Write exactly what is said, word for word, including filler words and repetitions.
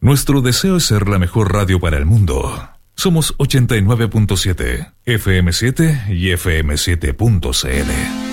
Nuestro deseo es ser la mejor radio para el mundo. Somos ochenta y nueve punto siete, F M siete y F M siete punto C L.